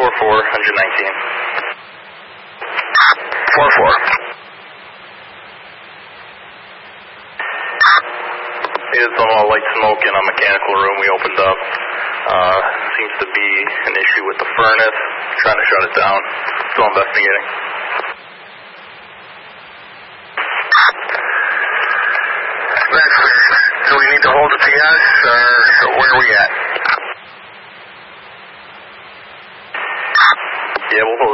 119. 4-4. There's some light smoke in a mechanical room we opened up. Seems to be an issue with the furnace. Trying to shut it down. Still investigating. That's clear. So we need to hold the PS, or where are we at? Yeah, we'll